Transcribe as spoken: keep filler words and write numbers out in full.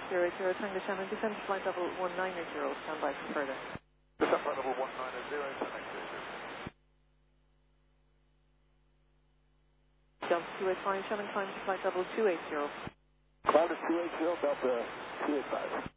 zero eight zero Tango Shannon, descend to flight level one nine zero, stand by for further. Descent flight level one nine zero, Tango zero. Jump two eight five Shannon, climb to flight level two eight zero. Climb to two eight zero, Delta two eight five.